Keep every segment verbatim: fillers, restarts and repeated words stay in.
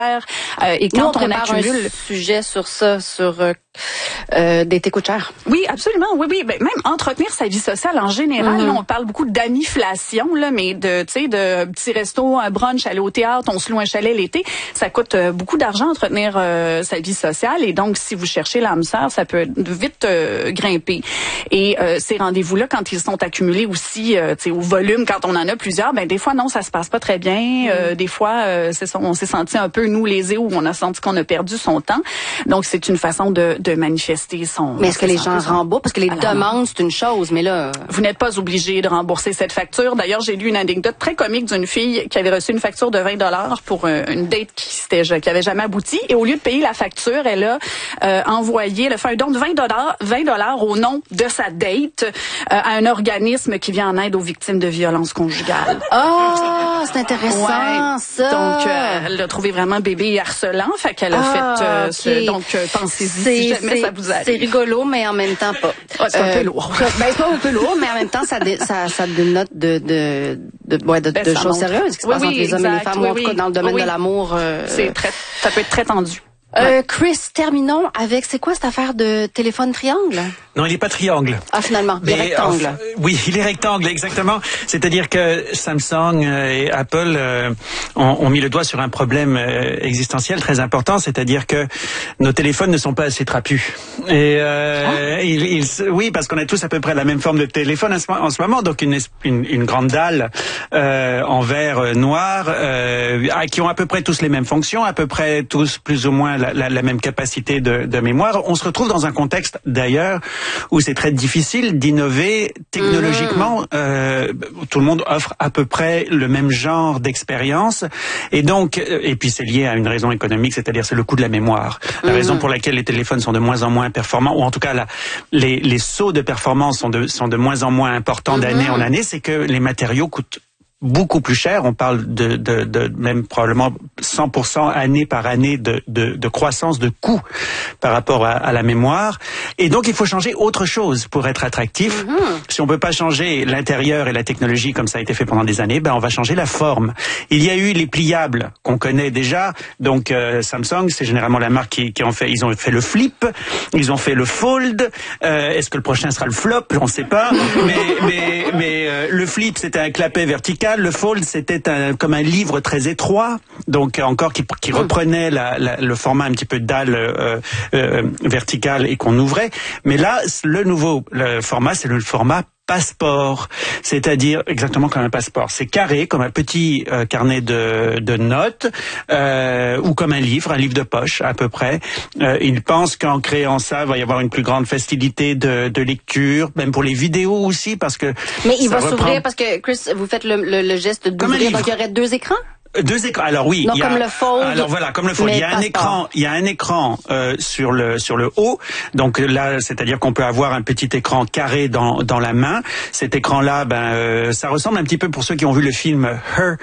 Euh, et quand Nous, on, on accumule un sujet sur ça, sur euh, euh, des coûts chers. Oui, absolument. Oui, oui. Ben, même entretenir sa vie sociale en général. Mm-hmm. Là, on parle beaucoup d'amiflation, là, mais de, tu sais, de petits restos, un brunch, aller au théâtre, on se loue un chalet l'été. Ça coûte euh, beaucoup d'argent entretenir euh, sa vie sociale. Et donc, si vous cherchez l'âme sœur, ça peut vite euh, grimper. Et euh, ces rendez-vous-là, quand ils sont accumulés aussi, euh, tu sais, au volume, quand on en a plusieurs, ben des fois non, ça se passe pas très bien. Mm. Euh, des fois, euh, c'est ça, on s'est senti un peu nous lésés où on a senti qu'on a perdu son temps. Donc, c'est une façon de, de manifester son... Mais est-ce que les gens remboursent? Parce que les Alors, demandes, c'est une chose, mais là... Vous n'êtes pas obligé de rembourser cette facture. D'ailleurs, j'ai lu une anecdote très comique d'une fille qui avait reçu une facture de vingt dollars pour euh, une date qui s'était, qui avait jamais abouti. Et au lieu de payer la facture, elle a euh, envoyé, elle a fait un don de vingt dollars, vingt dollars au nom de sa date euh, à un organisme qui vient en aide aux victimes de violences conjugales. Oh, c'est intéressant, ouais. ça! Donc, euh, elle l'a trouvé vraiment bébé harcelant. Fait qu'elle a ah, fait... Euh, okay. ce, donc, euh, pensez-y si jamais ça vous arrive. C'est rigolo, mais en même temps pas. Ah, c'est euh, un peu lourd. Ben, c'est pas un peu lourd, mais en même temps, ça, dé, ça, ça dénote de, de, de, ouais, de, ben, de choses montre. sérieuses qui se oui, passent oui, entre les hommes et les femmes, oui, ou en tout cas dans le domaine oui. de l'amour. Euh, c'est très, ça peut être très tendu. Euh, ouais. Chris, terminons avec, c'est quoi cette affaire de téléphone triangle? Non, il n'est pas triangle. Ah, finalement, il est rectangle. Enfin, oui, il est rectangle, exactement. C'est-à-dire que Samsung et Apple euh, ont, ont mis le doigt sur un problème euh, existentiel très important, c'est-à-dire que nos téléphones ne sont pas assez trapus. Et euh, ah. ils, ils, oui, parce qu'on a tous à peu près la même forme de téléphone en ce moment, donc une, une, une grande dalle euh, en verre noir, euh, qui ont à peu près tous les mêmes fonctions, à peu près tous plus ou moins la, la, la même capacité de, de mémoire. On se retrouve dans un contexte d'ailleurs où c'est très difficile d'innover technologiquement. Mmh. Euh, tout le monde offre à peu près le même genre d'expérience. Et donc, et puis c'est lié à une raison économique, c'est-à-dire c'est le coût de la mémoire. La mmh. raison pour laquelle les téléphones sont de moins en moins performants, ou en tout cas la, les, les sauts de performance sont de, sont de moins en moins importants mmh. d'année en année, c'est que les matériaux coûtent beaucoup plus cher. On parle de, de, de même probablement cent pour cent année par année de, de, de croissance de coûts par rapport à, à la mémoire. Et donc, il faut changer autre chose pour être attractif. Mm-hmm. Si on peut pas changer l'intérieur et la technologie comme ça a été fait pendant des années, ben on va changer la forme. Il y a eu les pliables qu'on connaît déjà. Donc, euh, Samsung, c'est généralement la marque qui, qui en fait. Ils ont fait le flip, ils ont fait le fold. Euh, est-ce que le prochain sera le flop? On ne sait pas. mais mais mais euh, le flip, c'était un clapet vertical. Le fold, c'était un, comme un livre très étroit, donc encore qui, qui reprenait la, la, le format un petit peu dalle euh, euh, verticale et qu'on ouvrait. Mais là, le nouveau le format, c'est le format passeport, c'est-à-dire exactement comme un passeport. C'est carré, comme un petit euh, carnet de, de notes, euh, ou comme un livre, un livre de poche à peu près. Euh, il pense qu'en créant ça, il va y avoir une plus grande facilité de, de lecture, même pour les vidéos aussi, parce que... Mais il va reprend... s'ouvrir, parce que, Chris, vous faites le, le, le geste d'ouvrir, donc il y aurait deux écrans? Deux écrans. Alors oui, non, il y a, comme le fold. Alors voilà, comme le fold. Il y a un écran, il y a un écran euh, sur le sur le haut. Donc là, c'est-à-dire qu'on peut avoir un petit écran carré dans dans la main. Cet écran-là, ben euh, ça ressemble un petit peu pour ceux qui ont vu le film Her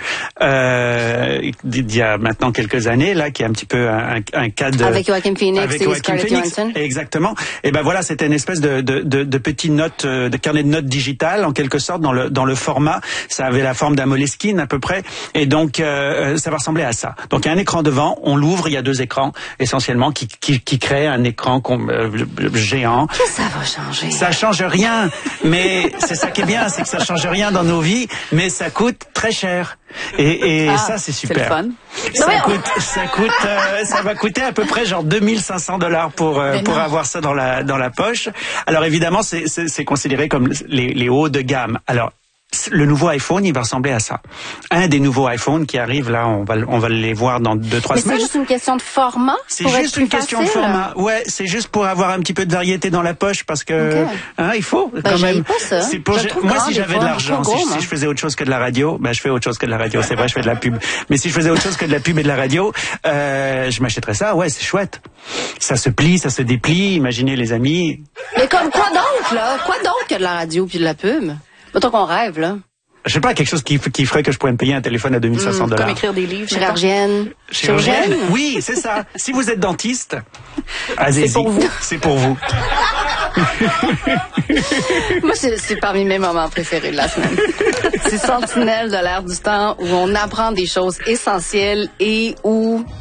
euh, il y a maintenant quelques années là, qui est un petit peu un, un cas de avec Joaquin Phoenix avec et Joaquin Scarlett Phoenix. Johansson. Exactement. Et ben voilà, c'était une espèce de de de, de petite note, de carnet de notes digital en quelque sorte dans le dans le format. Ça avait la forme d'un Moleskine à peu près. Et donc euh, ça va ressembler à ça. Donc il y a un écran devant, on l'ouvre, il y a deux écrans essentiellement qui qui, qui créent un écran euh, géant. Qu'est-ce que ça va changer? Ça change rien, mais c'est ça qui est bien, c'est que ça change rien dans nos vies, mais ça coûte très cher. Et, et ah, ça c'est super. C'est le fun. Ça non, coûte, ça coûte, euh, ça va coûter à peu près genre deux mille cinq cents dollars pour euh, pour avoir ça dans la dans la poche. Alors évidemment c'est c'est, c'est considéré comme les les hauts de gamme. Alors le nouveau iPhone, il va ressembler à ça. Un des nouveaux iPhones qui arrivent là, on va on va les voir dans deux trois Mais semaines. C'est juste une question de format. C'est juste une question facile. de format. Ouais, c'est juste pour avoir un petit peu de variété dans la poche parce que okay. hein, il faut ben, quand même. Pas ça. C'est pour je, moi si j'avais de l'argent, si, si je faisais autre chose que de la radio, ben je fais autre chose que de la radio. C'est vrai, je fais de la pub. Mais si je faisais autre chose que de la pub et de la radio, euh, je m'achèterais ça. Ouais, c'est chouette. Ça se plie, ça se déplie. Imaginez les amis. Mais comme quoi donc là? Quoi donc que de la radio puis de la pub? Mettons qu'on rêve là. Je sais pas, quelque chose qui, qui ferait que je pourrais me payer un téléphone à deux mille cinq cents dollars. Comme écrire des livres. Chirurgienne. Chirurgienne. Oui, c'est ça. Si vous êtes dentiste, allez-y. C'est pour vous. C'est pour vous. Moi, c'est, c'est parmi mes moments préférés de la semaine. C'est Sentinelle de l'ère du temps où on apprend des choses essentielles et où